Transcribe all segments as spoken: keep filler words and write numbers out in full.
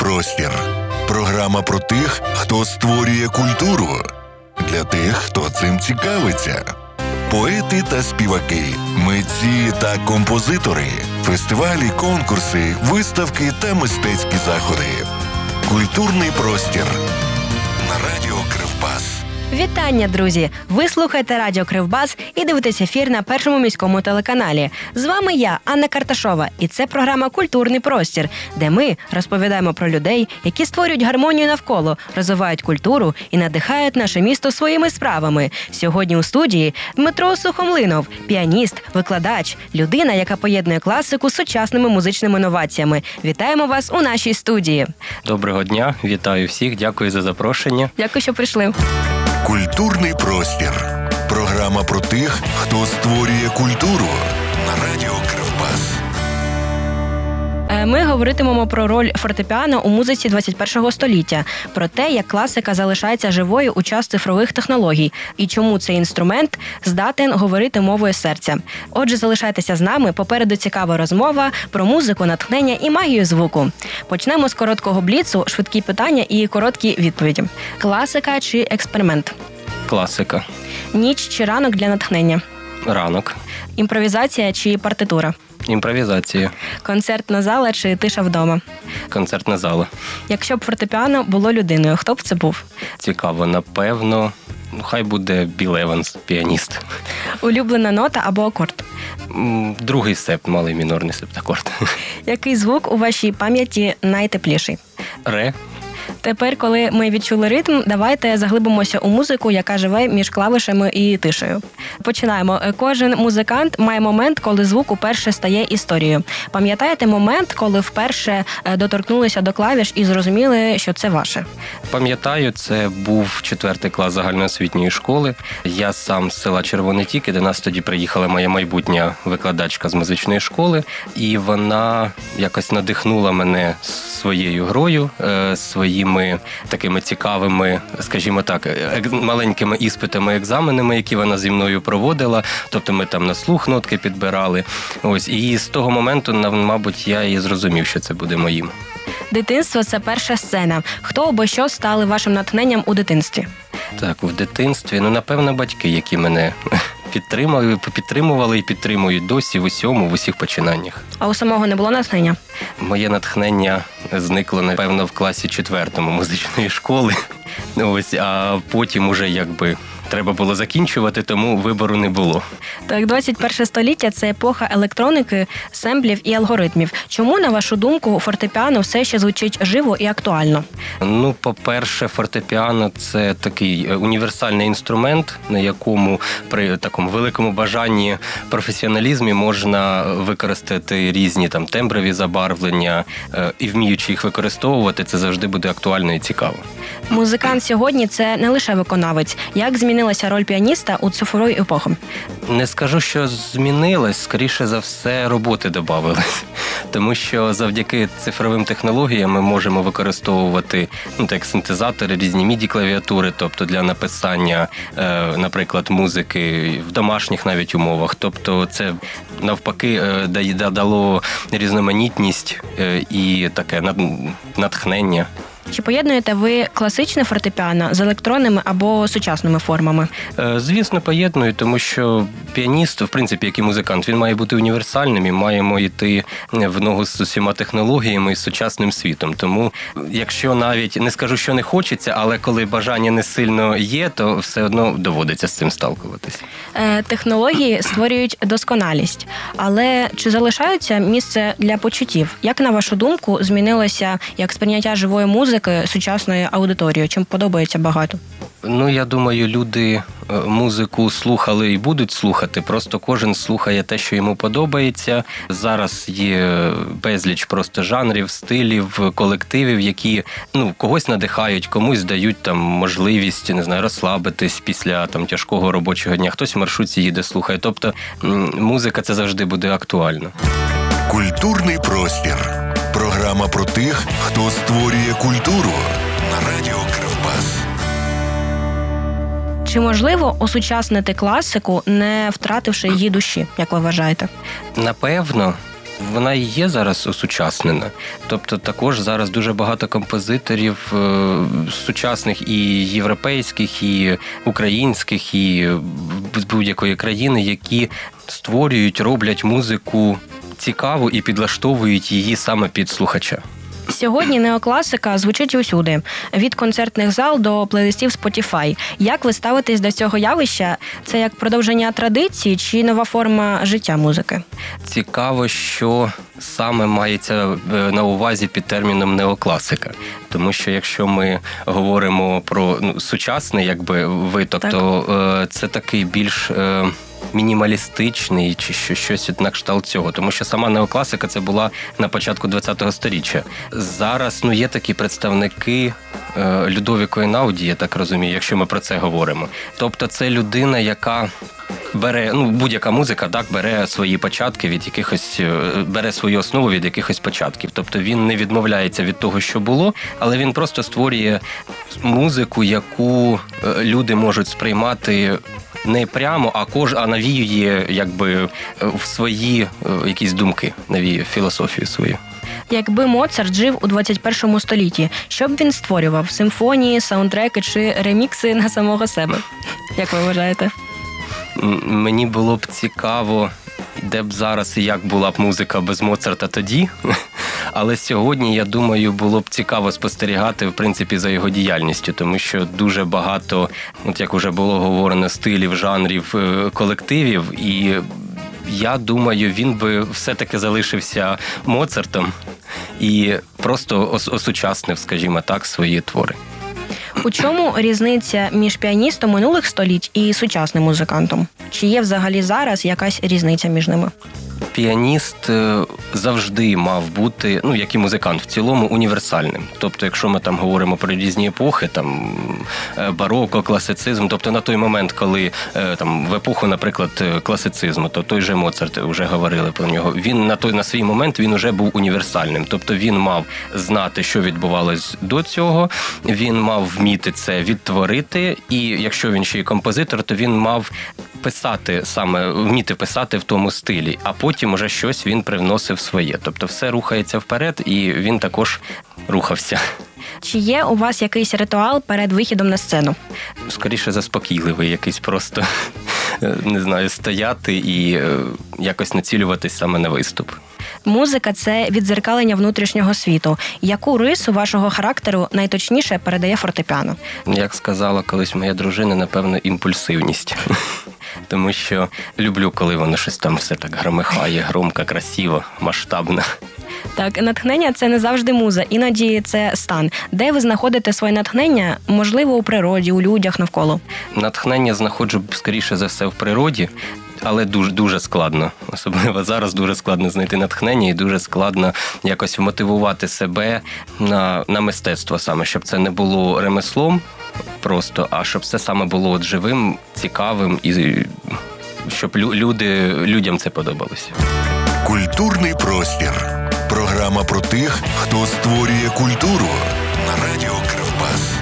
простір. Програма про тих, хто створює культуру. Для тих, хто цим цікавиться. Поети та співаки, митці та композитори, фестивалі, конкурси, виставки та мистецькі заходи. Культурний простір на радіо Кривбас. Вітання, друзі! Ви слухаєте радіо Кривбас і дивитесь ефір на Першому міському телеканалі. З вами я, Анна Карташова, і це програма «Культурний простір», де ми розповідаємо про людей, які створюють гармонію навколо, розвивають культуру і надихають наше місто своїми справами. Сьогодні у студії Дмитро Сухомлинов, піаніст, викладач, людина, яка поєднує класику з сучасними музичними новаціями. Вітаємо вас у нашій студії. Доброго дня, вітаю всіх, дякую за запрошення. Дякую, що прийшли. Культурний простір. Програма про тих, хто створює культуру на радіо Кривбас. Ми говоритимемо про роль фортепіано у музиці двадцять першого століття, про те, як класика залишається живою у час цифрових технологій і чому цей інструмент здатен говорити мовою серця. Отже, залишайтеся з нами, попереду цікава розмова про музику, натхнення і магію звуку. Почнемо з короткого бліцу, швидкі питання і короткі відповіді. Класика чи експеримент? Класика. Ніч чи ранок для натхнення? Ранок. Імпровізація чи партитура? Імпровізація. Концертна зала чи тиша вдома? Концертна зала. Якщо б фортепіано було людиною, хто б це був? Цікаво, напевно, ну, хай буде Білл Еванс, піаніст. Улюблена нота або акорд? М, Другий септ, малий мінорний септакорд. Який звук у вашій пам'яті найтепліший? Ре. Тепер, коли ми відчули ритм, давайте заглибимося у музику, яка живе між клавішами і тишею. Починаємо. Кожен музикант має момент, коли звук уперше стає історією. Пам'ятаєте момент, коли вперше доторкнулися до клавіш і зрозуміли, що це ваше? Пам'ятаю, це був четвертий клас загальноосвітньої школи. Я сам з села Червоний Тік, і до нас тоді приїхала моя майбутня викладачка з музичної школи, і вона якось надихнула мене своєю грою, своїми такими цікавими, скажімо так, маленькими іспитами, екзаменами, які вона зі мною проводила. Тобто ми там на слух нотки підбирали. Ось, і з того моменту, мабуть, я і зрозумів, що це буде моїм. Дитинство – це перша сцена. Хто або що стали вашим натхненням у дитинстві? Так, в дитинстві, ну, напевно, батьки, які мене підтримали, підтримували і підтримують досі в усьому, в усіх починаннях. А у самого не було натхнення? Моє натхнення зникло, напевно, в класі четвертому музичної школи. Ось, а потім уже якби треба було закінчувати, тому вибору не було. Так, двадцять перше століття – це епоха електроніки, семплів і алгоритмів. Чому, на вашу думку, фортепіано все ще звучить живо і актуально? Ну, по-перше, фортепіано – це такий універсальний інструмент, на якому при такому великому бажанні, професіоналізмі можна використати різні там темброві забарвлення, і вміючи їх використовувати, це завжди буде актуально і цікаво. Музикант сьогодні – це не лише виконавець. Як змінилася роль піаніста у цифрову епоху? Не скажу, що змінилась, скоріше за все, роботи додавалось. Тому що завдяки цифровим технологіям ми можемо використовувати, ну, так, синтезатори, різні міді-клавіатури, тобто для написання, е, наприклад, музики в домашніх навіть умовах. Тобто це навпаки е, дало різноманітність е, і таке натхнення. Чи поєднуєте ви класичне фортепіано з електронними або сучасними формами? Звісно, поєдную, тому що піаніст, в принципі, як і музикант, він має бути універсальним і маємо йти в ногу з усіма технологіями і з сучасним світом. Тому, якщо навіть, не скажу, що не хочеться, але коли бажання не сильно є, то все одно доводиться з цим сталкуватися. Технології створюють досконалість, але чи залишаються місце для почуттів? Як, на вашу думку, змінилося як сприйняття живої музики сучасною аудиторією? Чим подобається багато? Ну, я думаю, люди музику слухали і будуть слухати, просто кожен слухає те, що йому подобається. Зараз є безліч просто жанрів, стилів, колективів, які, ну, когось надихають, комусь дають там можливість, не знаю, розслабитись після там тяжкого робочого дня, хтось в маршрутці їде, слухає. Тобто музика – це завжди буде актуально. Культурний простір. Програма про тих, хто створює культуру на радіо Кривбас. Чи можливо осучаснити класику, не втративши її душі, як ви вважаєте? Напевно. Вона і є зараз осучаснена. Тобто також зараз дуже багато композиторів сучасних і європейських, і українських, і з будь-якої країни, які створюють, роблять музику цікаву і підлаштовують її саме під слухача. Сьогодні неокласика звучить усюди, від концертних зал до плейлистів Spotify. Як ви ставитесь до цього явища? Це як продовження традиції чи нова форма життя музики? Цікаво, що саме мається на увазі під терміном неокласика. Тому що якщо ми говоримо про ну, сучасний якби, виток, так. то е, це такий більш... Е, мінімалістичний чи щось на кшталт цього. Тому що сама неокласика це була на початку ХХ століття. Зараз ну, є такі представники е, Людовіко Ейнауді, я так розумію, якщо ми про це говоримо. Тобто це людина, яка бере, ну, будь-яка музика, так, бере свої початки від якихось, бере свою основу від якихось початків. Тобто він не відмовляється від того, що було, але він просто створює музику, яку люди можуть сприймати не прямо, а кож, а навіює якби в свої якісь думки, навіює філософію свою. Якби Моцарт жив у двадцять першому столітті, що б він створював? Симфонії, саундтреки чи ремікси на самого себе? Як ви вважаєте? Мені було б цікаво, де б зараз і як була б музика без Моцарта тоді. Але сьогодні, я думаю, було б цікаво спостерігати, в принципі, за його діяльністю, тому що дуже багато, от як вже було говорено, стилів, жанрів, колективів, і я думаю, він би все-таки залишився Моцартом і просто осучаснив, скажімо так, свої твори. У чому різниця між піаністом минулих століть і сучасним музикантом? Чи є взагалі зараз якась різниця між ними? Піаніст завжди мав бути, ну, як і музикант, в цілому універсальним. Тобто, якщо ми там говоримо про різні епохи, там, бароко, класицизм, тобто на той момент, коли там, в епоху, наприклад, класицизму, то той же Моцарт, вже говорили про нього, він на той, на свій момент він вже був універсальним. Тобто він мав знати, що відбувалось до цього, він мав вміти це відтворити, і якщо він ще й композитор, то він мав писати саме, вміти писати в тому стилі, а потім уже щось він привносив своє. Тобто все рухається вперед, і він також рухався. Чи є у вас якийсь ритуал перед вихідом на сцену? Скоріше заспокійливий, якийсь просто, не знаю, стояти і якось націлюватись саме на виступ. Музика – це віддзеркалення внутрішнього світу. Яку рису вашого характеру найточніше передає фортепіано? Як сказала колись моя дружина, напевно, імпульсивність. Тому що люблю, коли воно щось там все так громихає, громко, красиво, масштабно. Так, натхнення – це не завжди муза, іноді це стан. Де ви знаходите своє натхнення? Можливо, у природі, у людях навколо? Натхнення знаходжу, скоріше за все, в природі. Але дуже, дуже складно. Особливо зараз дуже складно знайти натхнення і дуже складно якось вмотивувати себе на, на мистецтво саме, щоб це не було ремеслом просто, а щоб це саме було от живим, цікавим і щоб люди, людям це подобалося. Культурний простір. Програма про тих, хто створює культуру на радіо Кривбас.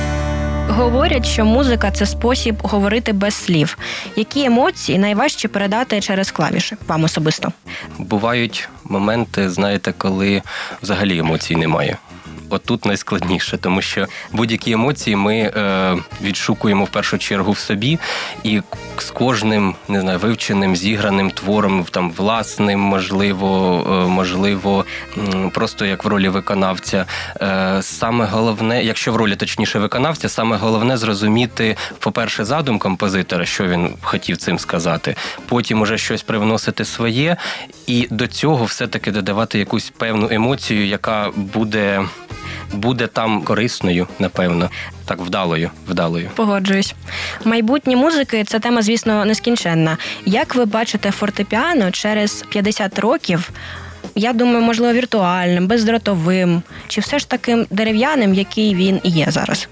Говорять, що музика – це спосіб говорити без слів. Які емоції найважче передати через клавіші, вам особисто? Бувають моменти, знаєте, коли взагалі емоцій немає. Отут найскладніше, тому що будь-які емоції ми е, відшукуємо в першу чергу в собі, і з кожним, не знаю, вивченим, зіграним твором, там, власним, можливо, е, можливо, просто як в ролі виконавця. Е, саме головне, якщо в ролі, точніше, виконавця, саме головне зрозуміти, по-перше, задум композитора, що він хотів цим сказати, потім уже щось привносити своє, і до цього все-таки додавати якусь певну емоцію, яка буде... буде там корисною, напевно. Так, вдалою, вдалою. Погоджуюсь. Майбутнє музики – це тема, звісно, нескінченна. Як ви бачите фортепіано через п'ятдесят років? Я думаю, можливо, віртуальним, бездротовим, чи все ж таки дерев'яним, який він і є зараз?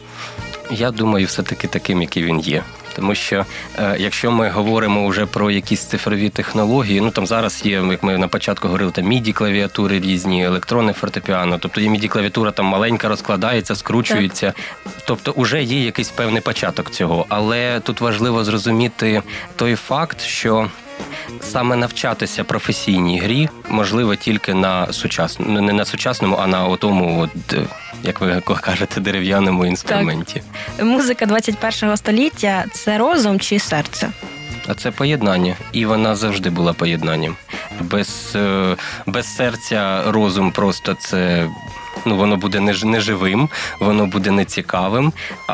Я думаю, все-таки таким, який він є. Тому що, е, якщо ми говоримо вже про якісь цифрові технології, ну там зараз є, як ми на початку говорили, там міді-клавіатури різні, електронне фортепіано, тобто є міді-клавіатура там маленька, розкладається, скручується, так. Тобто вже є якийсь певний початок цього. Але тут важливо зрозуміти той факт, що Саме навчатися професійній грі можливо тільки на сучасному, не на сучасному, а на тому, от, як ви кажете, дерев'яному інструменті. Так. Музика двадцять першого століття – це розум чи серце? А це поєднання, і вона завжди була поєднанням. Без, без серця розум просто це... Ну, воно буде неживим, воно буде нецікавим,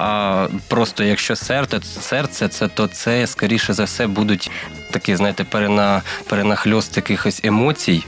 а просто якщо серце, серце це, то це, скоріше за все, будуть такі, знаєте, перена, перенахльост якихось емоцій,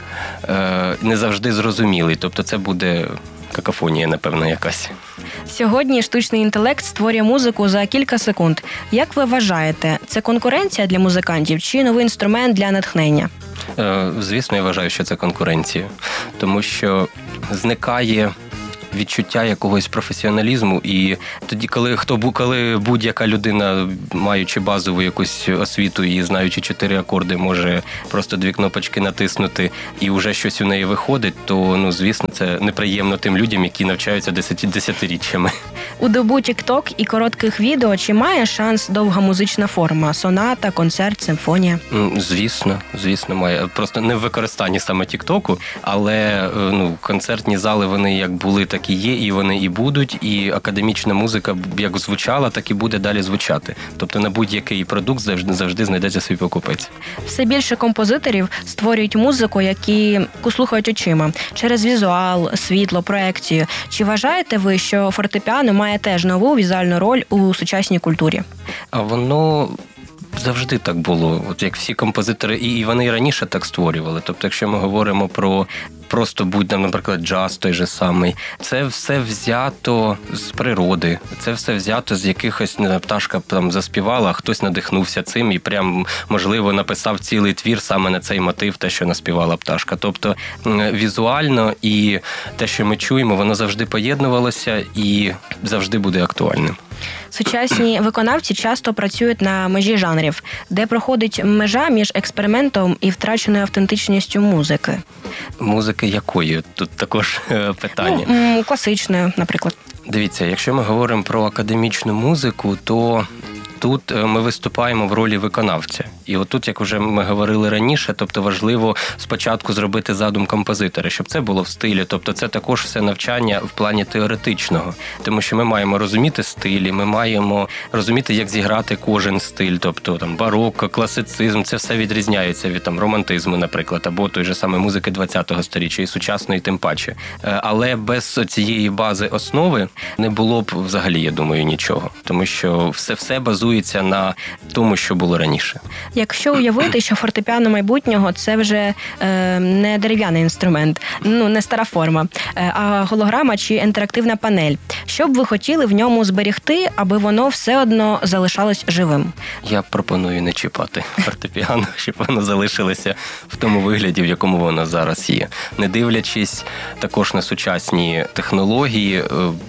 е, не завжди зрозумілий. Тобто це буде какофонія, напевно, якась. Сьогодні штучний інтелект створює музику за кілька секунд. Як ви вважаєте, це конкуренція для музикантів чи новий інструмент для натхнення? Звісно, я вважаю, що це конкуренція. Тому що зникає відчуття якогось професіоналізму, і тоді, коли хто коли будь-яка людина, маючи базову якусь освіту і знаючи чотири акорди, може просто дві кнопочки натиснути і вже щось у неї виходить, то, ну, звісно, це неприємно тим людям, які навчаються десятиріччями. У добу тік-ток і коротких відео чи має шанс довга музична форма? Соната, концерт, симфонія? Звісно, звісно, має. Просто не в використанні саме тік-току, але, ну, концертні зали, вони як були, так і є, і вони і будуть, і академічна музика як звучала, так і буде далі звучати. Тобто на будь-який продукт завжди, завжди знайдеться свій покупець. Все більше композиторів створюють музику, які слухають очима, через візуал, світло, проекцію. Чи вважаєте ви, що фортепіано має теж нову візуальну роль у сучасній культурі? А воно... Завжди так було, от як всі композитори, і вони і раніше так створювали. Тобто, якщо ми говоримо про просто будь-там, наприклад, джаз той же самий, це все взято з природи, це все взято з якихось, не знаю, пташка там заспівала, а хтось надихнувся цим і прям, можливо, написав цілий твір саме на цей мотив, те, що наспівала пташка. Тобто, візуально і те, що ми чуємо, воно завжди поєднувалося і завжди буде актуальним. Сучасні виконавці часто працюють на межі жанрів, де проходить межа між експериментом і втраченою автентичністю музики. Музики якої? Тут також питання. Ну, класичною, наприклад. Дивіться, якщо ми говоримо про академічну музику, то тут ми виступаємо в ролі виконавця. І отут, як вже ми говорили раніше, тобто важливо спочатку зробити задум композитора, щоб це було в стилі. Тобто це також все навчання в плані теоретичного. Тому що ми маємо розуміти стилі, ми маємо розуміти, як зіграти кожен стиль. Тобто там барокко, класицизм, це все відрізняється від там романтизму, наприклад, або той же саме музики ХХ століття і сучасної тим паче. Але без цієї бази основи не було б взагалі, я думаю, нічого. Тому що все-все базується на тому, що було раніше. Якщо уявити, що фортепіано майбутнього – це вже е, не дерев'яний інструмент, ну, не стара форма, е, а голограма чи інтерактивна панель, що б ви хотіли в ньому зберегти, аби воно все одно залишалось живим? Я пропоную не чіпати фортепіано, щоб воно залишилося в тому вигляді, в якому воно зараз є. Не дивлячись також на сучасні технології,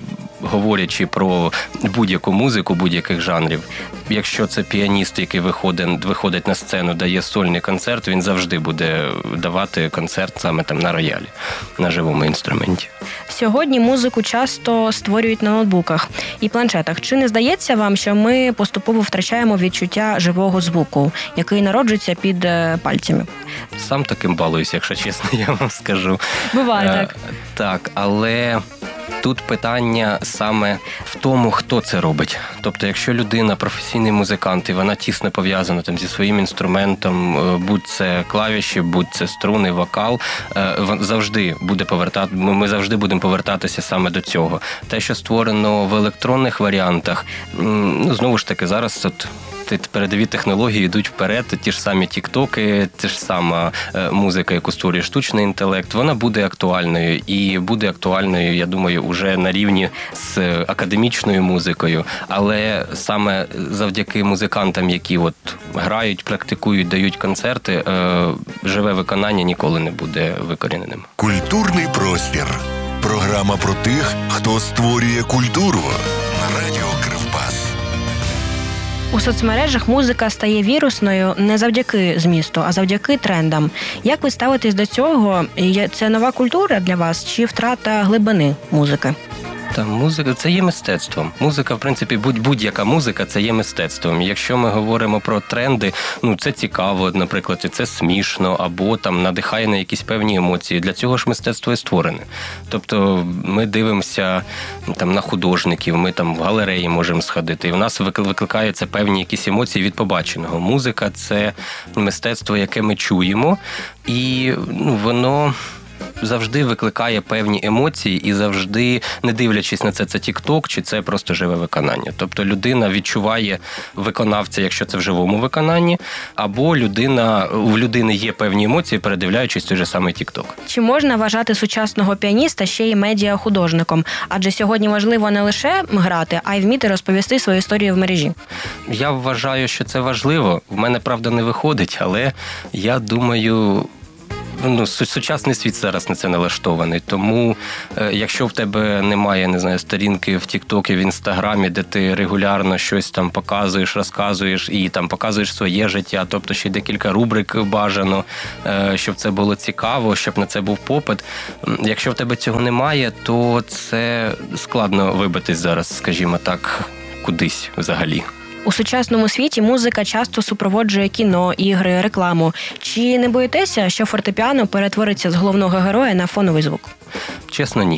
говорячи про будь-яку музику, будь-яких жанрів, якщо це піаніст, який виходить, виходить на сцену, дає сольний концерт, він завжди буде давати концерт саме там на роялі, на живому інструменті. Сьогодні музику часто створюють на ноутбуках і планшетах. Чи не здається вам, що ми поступово втрачаємо відчуття живого звуку, який народжується під пальцями? Сам таким балуюсь, якщо чесно, я вам скажу. Буває так. Так, але... Тут питання саме в тому, хто це робить. Тобто, якщо людина професійний музикант, і вона тісно пов'язана там зі своїм інструментом, будь це клавіші, будь це струни, вокал, завжди буде повертати, ми завжди будемо повертатися саме до цього. Те, що створено в електронних варіантах, ну, знову ж таки, зараз от передові технології йдуть вперед, ті ж самі тік-токи, ті ж сама музика, яку створює штучний інтелект, вона буде актуальною. І буде актуальною, я думаю, уже на рівні з академічною музикою. Але саме завдяки музикантам, які от грають, практикують, дають концерти, живе виконання ніколи не буде викоріненим. Культурний простір. Програма про тих, хто створює культуру. На радіо Кривбас. У соцмережах музика стає вірусною не завдяки змісту, а завдяки трендам. Як ви ставитесь до цього? Це нова культура для вас чи втрата глибини музики? Та музика – це є мистецтвом. Музика, в принципі, будь- будь-яка музика – це є мистецтвом. Якщо ми говоримо про тренди, ну, це цікаво, наприклад, і це смішно, або там надихає на якісь певні емоції. Для цього ж мистецтво і створене. Тобто ми дивимося там на художників, ми там в галереї можемо сходити, і в нас викликає це певні якісь емоції від побаченого. Музика – це мистецтво, яке ми чуємо, і ну, воно завжди викликає певні емоції і завжди, не дивлячись на це, це тік-ток чи це просто живе виконання. Тобто людина відчуває виконавця, якщо це в живому виконанні, або людина, у людини є певні емоції, передивляючись той же самий тік-ток. Чи можна вважати сучасного піаніста ще й медіахудожником? Адже сьогодні важливо не лише грати, а й вміти розповісти свою історію в мережі. Я вважаю, що це важливо. В мене, правда, не виходить, але я думаю... Ну, сучасний світ зараз на це налаштований, тому е, якщо в тебе немає, не знаю, сторінки в Тік-Токі, в Інстаграмі, де ти регулярно щось там показуєш, розказуєш і там показуєш своє життя, тобто ще декілька рубрик бажано, е, щоб це було цікаво, щоб на це був попит. Якщо в тебе цього немає, то це складно вибитись зараз, скажімо так, кудись взагалі. У сучасному світі музика часто супроводжує кіно, ігри, рекламу. Чи не боїтеся, що фортепіано перетвориться з головного героя на фоновий звук? Чесно, ні.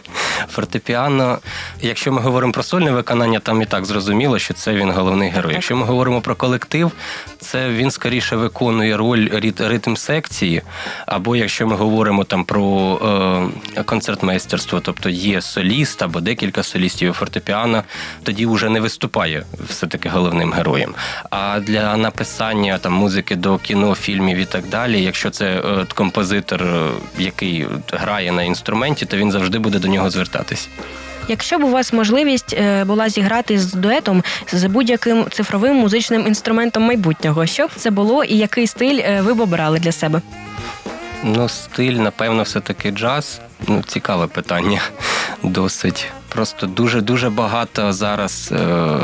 Фортепіано, якщо ми говоримо про сольне виконання, там і так зрозуміло, що це він головний герой. Якщо ми говоримо про колектив, це він скоріше виконує роль ритм секції, або якщо ми говоримо там про е, концертмейстерство, тобто є соліст або декілька солістів, і фортепіано тоді вже не виступає все-таки головним героєм. А для написання там музики до кіно, фільмів і так далі, якщо це е, композитор, який грає на інструменті, то він завжди буде до нього звертатись. Якщо б у вас можливість була зіграти з дуетом з будь-яким цифровим музичним інструментом майбутнього, що б це було і який стиль ви б обирали для себе? Ну, стиль, напевно, все-таки джаз. Ну, цікаве питання. Досить. Просто дуже-дуже багато зараз... Е-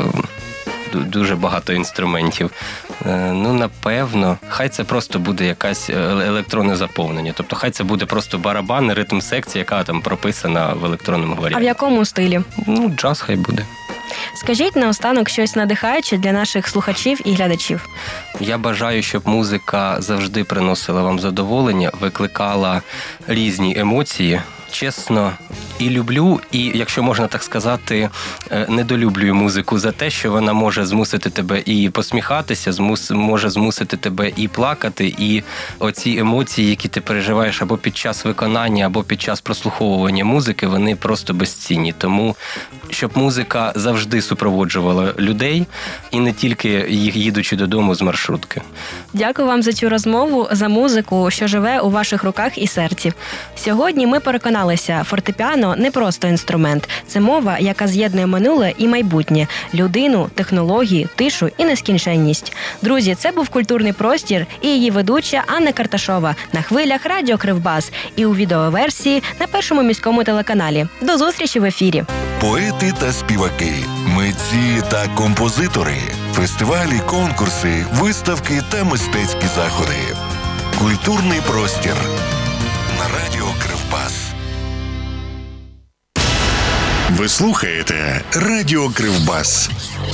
дуже багато інструментів. Ну, напевно, хай це просто буде якась електронне заповнення. Тобто, хай це буде просто барабан, ритм секції, яка там прописана в електронному варіанті. А в якому стилі? Ну, джаз хай буде. Скажіть наостанок щось надихаюче для наших слухачів і глядачів. Я бажаю, щоб музика завжди приносила вам задоволення, викликала різні емоції. Чесно, і люблю, і, якщо можна так сказати, недолюблюю музику за те, що вона може змусити тебе і посміхатися, змус, може змусити тебе і плакати, і оці емоції, які ти переживаєш або під час виконання, або під час прослуховування музики, вони просто безцінні. Тому, щоб музика завжди супроводжувала людей, і не тільки їх їдучи додому з маршрутки. Дякую вам за цю розмову, за музику, що живе у ваших руках і серці. Сьогодні ми переконалися, фортепіано не просто інструмент. Це мова, яка з'єднує минуле і майбутнє, людину, технології, тишу і нескінченність. Друзі, це був «Культурний простір» і її ведуча Анна Карташова на хвилях Радіо Кривбас і у відеоверсії на Першому міському телеканалі. До зустрічі в ефірі. Поети та співаки, митці та композитори, фестивалі, конкурси, виставки та мистецькі заходи. «Культурний простір» на Радіо Кривбас. Ви слухаєте Радіо Кривбас.